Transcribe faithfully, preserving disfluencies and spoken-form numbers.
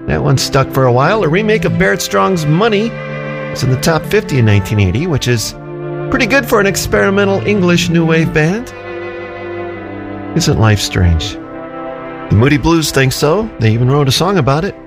That one stuck for a while. A remake of Barrett Strong's Money was in the top fifty in nineteen eighty, which is pretty good for an experimental English new wave band. Isn't life strange? The Moody Blues think so. They even wrote a song about it.